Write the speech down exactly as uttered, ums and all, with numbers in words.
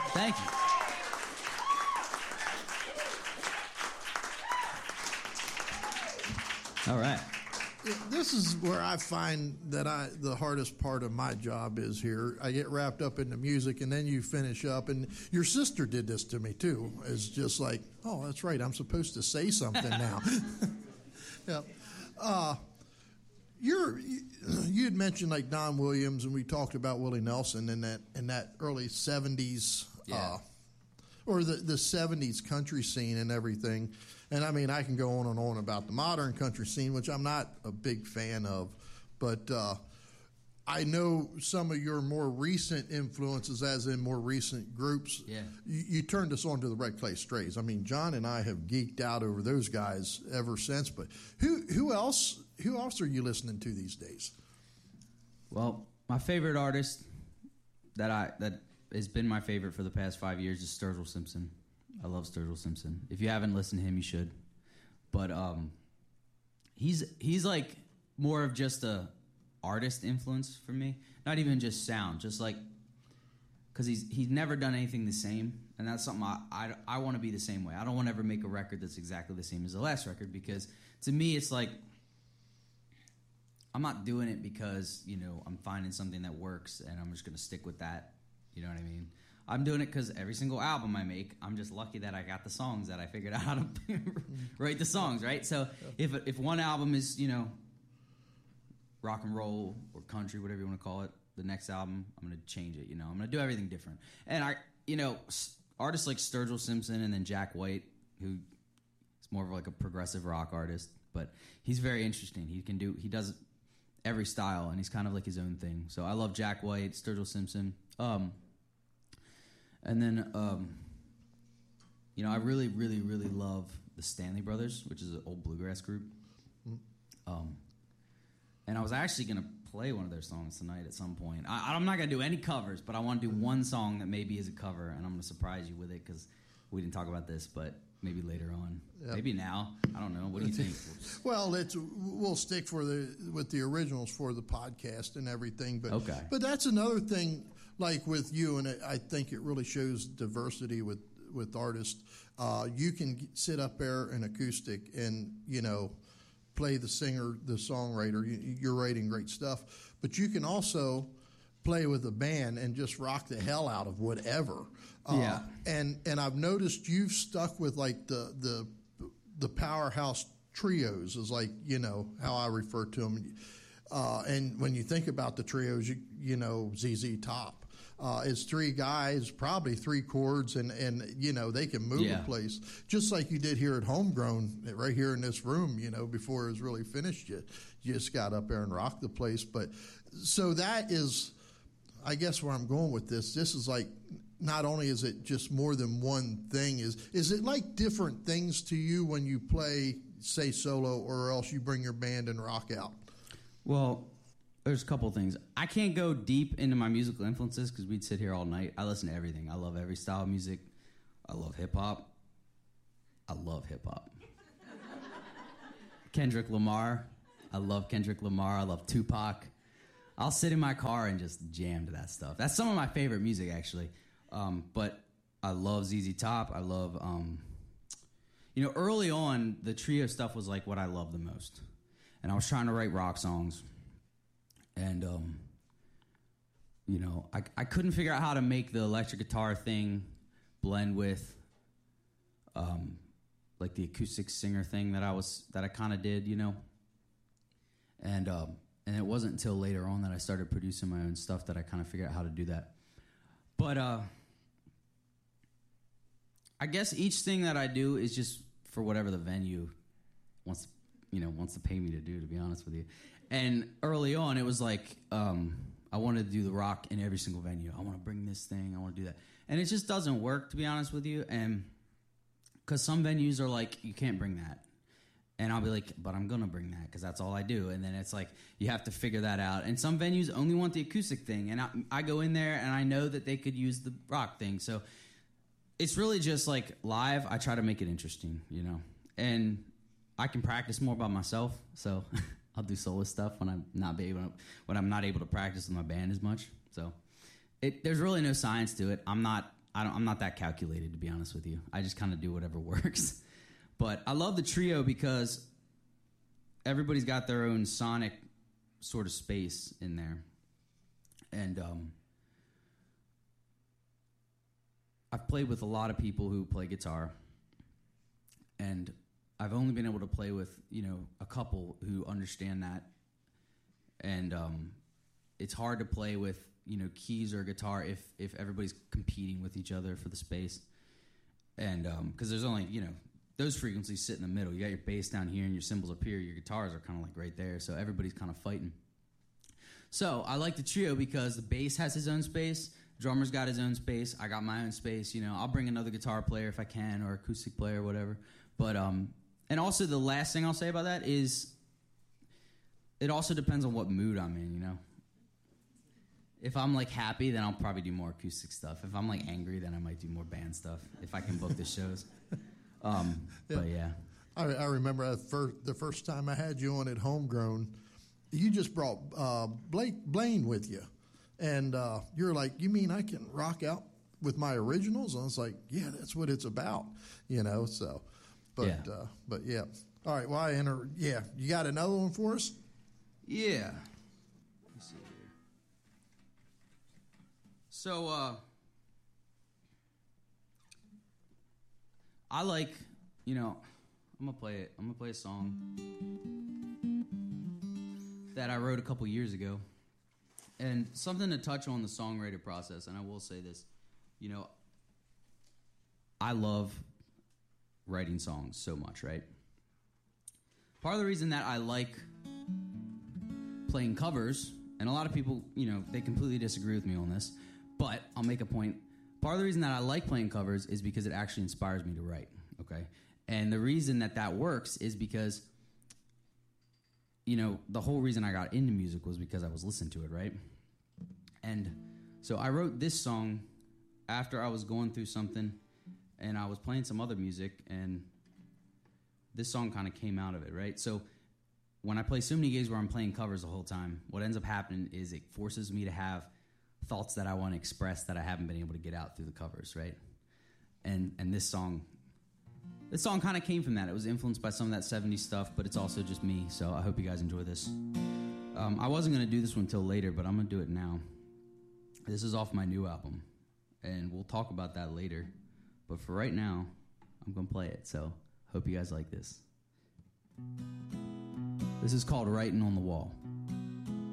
Thank you. All right. This is where I find that I the hardest part of my job is here. I get wrapped up in the music, and then you finish up. And your sister did this to me, too. It's just like, oh, that's right. I'm supposed to say something now. yeah. Uh, you're, you had mentioned, like, Don Williams, and we talked about Willie Nelson in that in that early seventies, yeah. uh, or the, the seventies country scene and everything. And, I mean, I can go on and on about the modern country scene, which I'm not a big fan of. But uh, I know some of your more recent influences, as in more recent groups. Yeah. You, you turned us on to the Red Clay Strays. I mean, John and I have geeked out over those guys ever since. But who who else who else are you listening to these days? Well, my favorite artist that I that has been my favorite for the past five years is Sturgill Simpson. I love Sturgill Simpson. If you haven't listened to him, you should. But um, he's he's like more of just a artist influence for me. Not even just sound, just like because he's he's never done anything the same, and that's something I I, I want to be the same way. I don't want to ever make a record that's exactly the same as the last record, because to me it's like I'm not doing it because you know I'm finding something that works and I'm just gonna stick with that. You know what I mean? I'm doing it because every single album I make, I'm just lucky that I got the songs that I figured out how to write the songs, right? So if if one album is, you know, rock and roll or country, whatever you want to call it, the next album, I'm going to change it, you know. I'm going to do everything different. And, I, you know, artists like Sturgill Simpson and then Jack White, who is more of like a progressive rock artist, but he's very interesting. He can do, he does every style, and he's kind of like his own thing. So I love Jack White, Sturgill Simpson. Um... And then, um, you know, I really, really, really love the Stanley Brothers, which is an old bluegrass group. Um, and I was actually going to play one of their songs tonight at some point. I, I'm not going to do any covers, but I want to do one song that maybe is a cover, and I'm going to surprise you with it because we didn't talk about this, but maybe later on. Yep. Maybe now. I don't know. What do you think? Well, it's we'll stick for the with the originals for the podcast and everything. But okay. But that's another thing. Like with you, and I think it really shows diversity with, with artists. Uh, you can sit up there in acoustic and, you know, play the singer, the songwriter. You, you're writing great stuff. But you can also play with a band and just rock the hell out of whatever. Uh, yeah. And and I've noticed you've stuck with, like, the, the, the powerhouse trios is, like, you know, how I refer to them. Uh, and when you think about the trios, you, you know, Z Z Top. Uh, it's three guys, probably three chords, and, and you know, they can move yeah. a place. Just like you did here at Homegrown, right here in this room, you know, before it was really finished yet. You just got up there and rocked the place. But so that is, I guess where I'm going with this, this is like, not only is it just more than one thing, is is it like different things to you when you play, say, solo, or else you bring your band and rock out? Well, there's a couple things. I can't go deep into my musical influences because we'd sit here all night. I listen to everything. I love every style of music. I love hip-hop. I love hip-hop. Kendrick Lamar. I love Kendrick Lamar. I love Tupac. I'll sit in my car and just jam to that stuff. That's some of my favorite music, actually. Um, but I love Z Z Top. I love, um, you know, early on, the trio stuff was like what I loved the most. And I was trying to write rock songs. And, um, you know, I, I couldn't figure out how to make the electric guitar thing blend with, um, like the acoustic singer thing that I was that I kind of did, you know. And um, and it wasn't until later on that I started producing my own stuff that I kind of figured out how to do that. But uh, I guess each thing that I do is just for whatever the venue wants, you know, wants to pay me to do. To be honest with you. And early on, it was like um, I wanted to do the rock in every single venue. I want to bring this thing. I want to do that. And it just doesn't work, to be honest with you. And because some venues are like, you can't bring that. And I'll be like, but I'm going to bring that because that's all I do. And then it's like, you have to figure that out. And some venues only want the acoustic thing. And I, I go in there, and I know that they could use the rock thing. So it's really just like live, I try to make it interesting, you know. And I can practice more by myself. So... I'll do solo stuff when I'm not be able to, when I'm not able to practice with my band as much. So, it, there's really no science to it. I'm not I don't, I'm not that calculated, to be honest with you. I just kind of do whatever works. But I love the trio because everybody's got their own sonic sort of space in there. And um, I've played with a lot of people who play guitar. And I've only been able to play with, you know, a couple who understand that. And um, it's hard to play with, you know, keys or guitar if if everybody's competing with each other for the space. And because um, there's only, you know, those frequencies sit in the middle. You got your bass down here and your cymbals up here. Your guitars are kind of like right there. So everybody's kind of fighting. So I like the trio because the bass has his own space. Drummer's got his own space. I got my own space. You know, I'll bring another guitar player if I can, or acoustic player or whatever. But um, and also the last thing I'll say about that is it also depends on what mood I'm in, you know. If I'm like happy, then I'll probably do more acoustic stuff. If I'm like angry, then I might do more band stuff if I can book the shows. Um, yeah. But yeah, I, I remember the first, the first time I had you on at Homegrown, you just brought uh, Blake Blaine with you, and uh, you're like, "You mean I can rock out with my originals?" And I was like, "Yeah, that's what it's about," you know. So, but yeah. Uh, but yeah, all right. Well, I enter. Yeah, you got another one for us? Yeah. Let's see here. So, uh, I like, you know, I'm gonna play it. I'm gonna play a song that I wrote a couple years ago, and something to touch on the songwriter process. And I will say this, you know, I love writing songs so much, right? Part of the reason that I like playing covers, and a lot of people, you know, they completely disagree with me on this, but I'll make a point. Part of the reason that I like playing covers is because it actually inspires me to write, okay? And the reason that that works is because, you know, the whole reason I got into music was because I was listening to it, right? And so I wrote this song after I was going through something, and I was playing some other music, and this song kind of came out of it, right? So when I play so many gigs where I'm playing covers the whole time, what ends up happening is it forces me to have thoughts that I want to express that I haven't been able to get out through the covers, right? And and this song, this song kind of came from that. It was influenced by some of that seventies stuff, but it's also just me, so I hope you guys enjoy this. Um, I wasn't going to do this one until later, but I'm going to do it now. This is off my new album, and we'll talk about that later. But for right now, I'm going to play it, so hope you guys like this. This is called Writing on the Wall.